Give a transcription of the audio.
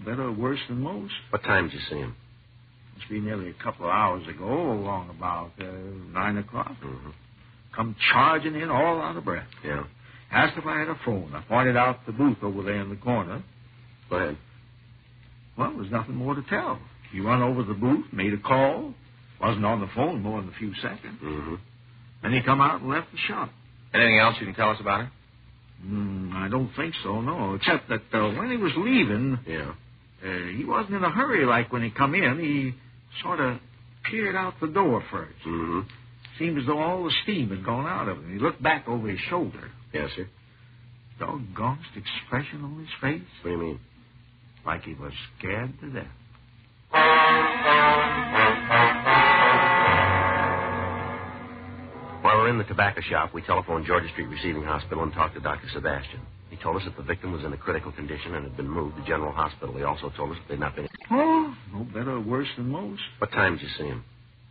better or worse than most. What time did you see him? Must be nearly a couple of hours ago, along about 9 o'clock. Mm-hmm. Come charging in all out of breath. Yeah. Asked if I had a phone. I pointed out the booth over there in the corner. Go ahead. Well, there's nothing more to tell. He run over the booth, made a call. Wasn't on the phone more than a few seconds. Mm-hmm. Then he come out and left the shop. Anything else you can tell us about him? I don't think so, no. Except that when he was leaving... Yeah. He wasn't in a hurry like when he come in. He sort of peered out the door first. Mm-hmm. Seemed as though all the steam had gone out of him. He looked back over his shoulder. Yes, sir. Doggonest expression on his face. What do you mean? Like he was scared to death. While we're in the tobacco shop, we telephoned Georgia Street Receiving Hospital and talked to Dr. Sebastian. He told us that the victim was in a critical condition and had been moved to General Hospital. He also told us that they'd not been... Oh, no better or worse than most. What time did you see him?